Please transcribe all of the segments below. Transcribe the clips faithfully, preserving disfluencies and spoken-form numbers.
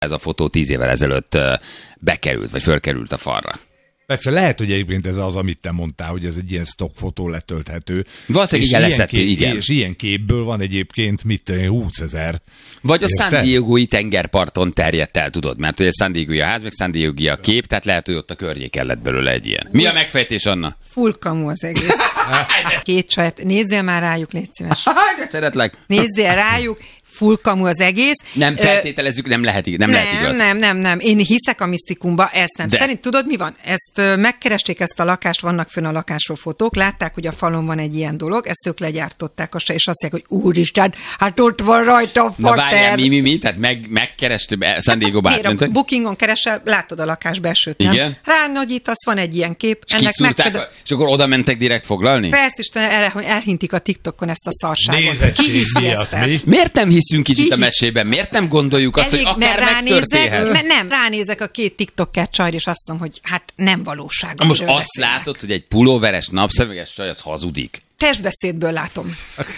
ez a fotó tíz évvel ezelőtt bekerült, vagy fölkerült a falra. Persze lehet, hogy egyébként ez az, amit te mondtál, hogy ez egy ilyen stock fotó letölthető. Valószínűleg igen, leszették, igen. És ilyen képből van egyébként, mit, húszezer. Vagy a San Diego-i tengerparton terjedt el, tudod, mert ugye San Diego-i a ház, meg San Diego-i a kép, tehát lehet, hogy ott a környéken lett belőle egy ilyen. Mi a megfejtés, Anna? Full kamu az egész. Két saját, nézzél már rájuk, légy szíves. Szeretlek. Nézzél rájuk. Full kamu az egész. Nem feltételezzük, nem lehet, nem, nem lehet igaz. Nem, nem, nem. Én hiszek a misztikumba, ezt nem. De. Szerint tudod, mi van? Ezt megkeresték ezt a lakást, vannak fönn a lakásról fotók, látták, hogy a falon van egy ilyen dolog, ezt ők legyártották, és azt mondják, hogy úristen, hát ott van rajta a fater. Na várjál, mi, mi, mi? Tehát meg, megkerestem San Diego bármentek? Bookingon keresel, látod a lakás belsőt, nem? Igen? Ránagyítasz, van egy ilyen kép. És ennek megcsodál... És akkor oda mentek direkt foglalni? Persze, Isten, el, elhintik a TikTokon ezt a szarságot. Nézettség Ki hiszi miatt, ezt mi? Miért nem hiszünk kicsit Ki a mesében? Miért nem gondoljuk azt, Elég, hogy akár megtörténhet? Mert nem, ránézek a két TikToker csajra, és azt mondom, hogy hát nem valóság. Na most azt beszélnek. Látod, hogy egy pulóveres, napszemüveges csaj az hazudik. Testbeszédből látom.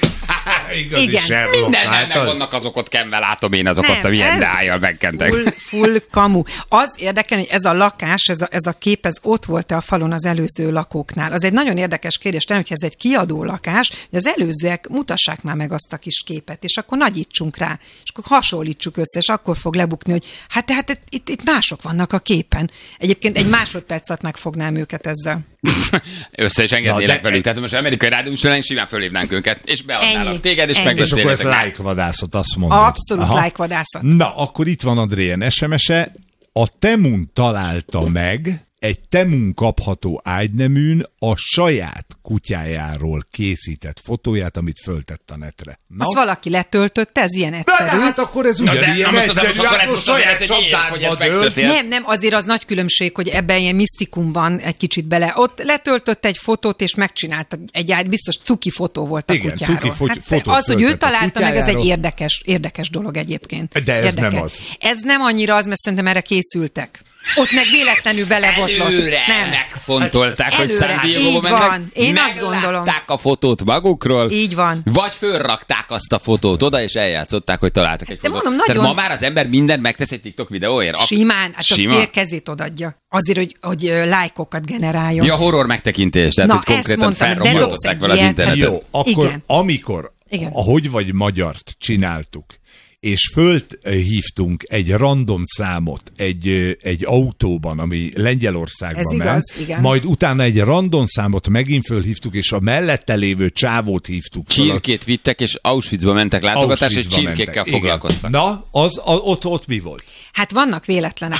Igazi igen. Mindennel meg vannak azokat kenve, látom én azokat, nem, amilyen dájjal megkentek. Full, full kamu. Az érdekel, hogy ez a lakás, ez a, ez a kép, ez ott volt-e a falon az előző lakóknál. Az egy nagyon érdekes kérdés, hogy ez egy kiadó lakás, hogy az előzőek mutassák már meg azt a kis képet, és akkor nagyítsunk rá, és akkor hasonlítsuk össze, és akkor fog lebukni, hogy hát tehát itt, itt mások vannak a képen. Egyébként egy másodpercet megfognám őket ezzel. Össze is engednélek de... velük. Tehát most amerikai rádióműsorán simán fölhívnánk őket, és beadnálak téged, és megbeszélnek. És akkor ez like-vadászat, azt mondod. Abszolút like-vadászat. Na, akkor itt van Adrien es em es-e. A Temun találta meg egy Temun kapható ágyneműn a saját kutyájáról készített fotóját, amit föltett a netre. Na? Azt valaki letöltötte, ez ilyen egyszerű. De hát akkor ez ugyanilyen egyszerű, akkor saját csapdákba Nem, nem, azért az nagy különbség, hogy ebben ilyen misztikum van egy kicsit bele. Ott letöltött egy fotót, és megcsinálta egy ágy, biztos cuki fotó volt a igen, kutyáról. Cuki fo- hát az, hogy ő találta meg, ez egy érdekes, érdekes dolog egyébként. De ez érdekes. nem az. Ez nem annyira az, mert szerintem erre készültek. Ott meg véletlenül belebotlott. Előre nem. megfontolták, hát, hogy San Diego-ba mennek. Én azt gondolom. Meglátták a fotót magukról. Így van. Vagy fölrakták azt a fotót oda, és eljátszották, hogy találtak egy fotót. Mondom, Tehát ma már az ember mindent megtesz egy TikTok videóért. Simán, hát Sima. A fél kezét odadja. Azért, hogy, hogy lájkokat generáljon. Ja, horror megtekintés, tehát na, hogy konkrétan felrobbantották vele az internetet. Jó, akkor igen. amikor, igen. ahogy vagy magyart csináltuk, és fölhívtunk egy random számot egy, egy autóban, ami Lengyelországban Ez ment, igaz, igen. majd utána egy random számot megint fölhívtuk, és a mellette lévő csávót hívtuk. Csirkét vittek, és Auschwitzba mentek látogatásra, és csirkékkel mentek. foglalkoztak. Igen. Na, az, az, ott, ott mi volt? Hát vannak véletlenek.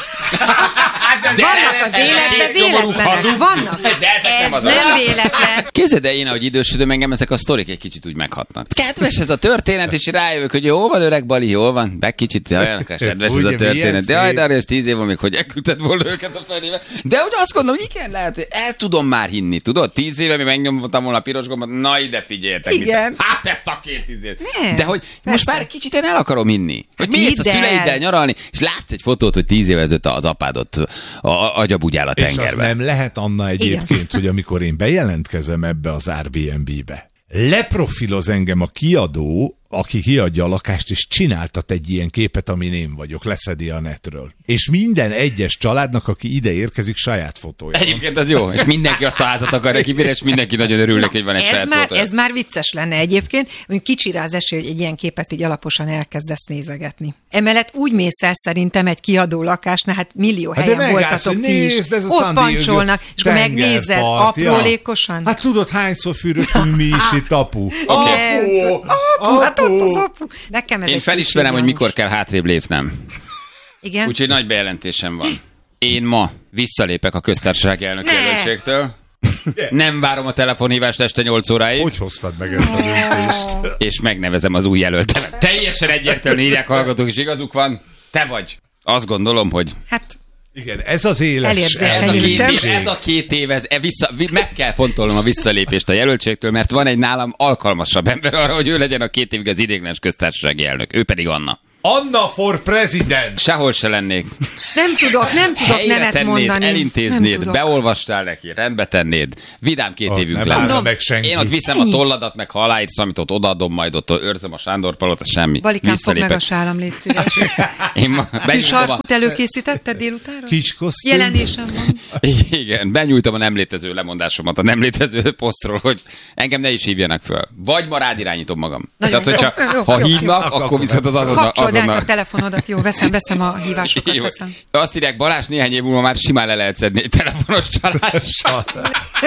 Vannak az életben véletlenek. Vannak. De ezek ez nem, nem véletlen. Képzeld el, én, ahogy idősödöm, engem ezek a sztorik egy kicsit úgy meghatnak. Kedves ez a történet, és rájövök, hogy jó van, öreg Bali, jól van, meg kicsit olyan kedves ez a történet. De jaj, de és tíz év, még hogy elküldted volna őket a felébe. De hogy azt gondolom, hogy igen, lehet, hogy el tudom már hinni, tudod? Tíz éve mi megnyomtam volna a piros gombot, na ide figyeljetek. Igen. Hát ezt a két tíz év. Nem, de hogy persze. most már kicsit én el akarom hinni. Hogy hát mész a szüleiddel nyaralni, és látsz egy fotót, hogy tíz éve ezelőtt az apádot agyabugyál a tengerbe. És az nem lehet, Anna, egyébként, igen. hogy amikor én bejelentkezem ebbe az Airbnb-be, leprofiloz engem a kiadó, aki kiadja a lakást, és csináltat egy ilyen képet, amin én vagyok, leszedi a netről. És minden egyes családnak, aki ide érkezik, saját fotója. Egyébként az jó, és mindenki azt a házat akarja kibírni, és mindenki nagyon örül neki, hogy van egy ez saját már, fotója. Ez már vicces lenne egyébként, hogy kicsire az esély, hogy egy ilyen képet így alaposan elkezdesz nézegetni. Emellett úgy mész el szerintem egy kiadó lakásnál, hát millió helyen hát voltatok ti is. Ott pancsolnak, és akkor megnézed aprólékosan. Ja. Hát tudod, hányszor fürödtünk mi is itt, apu? Okay. Apu, apu, hát ott az apu. Nekem ez Én felismerem, hogy mikor kell hátrébb lépnem. Igen? Úgyhogy nagy bejelentésem van. Én ma visszalépek a köztársasági elnök jelöltségtől. Nem várom a telefonhívást este nyolc óráig. Hogy hoztad meg ezt a döntést? És megnevezem az új jelöltemet. Teljesen egyértelműen írják hallgatók, és igazuk van. Te vagy. Azt gondolom, hogy... Hát... Igen, ez az éles. Ez a két év, ez a két év ez, e vissza, meg kell fontolnom a visszalépést a jelöltségtől, mert van egy nálam alkalmasabb ember arra, hogy ő legyen a két évig az ideiglenes köztársasági elnök. Ő pedig Anna. Anna for president. Sehol se lennék. Nem tudok, nem tudok Helyre nemet tennéd, mondani. elintéznéd, beolvastál neki, rendbe tennéd. Vidám két Ott évünk nem lenne. állna meg senki. Én ott viszem Ennyi. a tolladat, meg ha aláírsz, amit ott odaadom, majd ott őrzöm a Sándor palota, semmi. Balikám, fog meg a Visszalépek. sálam, légy szíves. Én ma Kis benyújtom a... sarkút előkészítetted délutánra? Kis kosztüm. Jelenésem van. Igen, benyújtom a nem létező lemondásomat, a nem létező posztról, hogy engem ne is hívjanak föl. Vagy ma rád irányítom magam. Nagyon Tehát, hogyha jó, jó, ha jó, hívnak, jó. akkor viszont az azonnal... Kapcsold át azonnal... a telefonodat, jó, veszem, veszem a hívásokat, Jó. veszem. Azt írják, Balázs néhány év múlva már simán le lehet szedni egy telefonos csalással.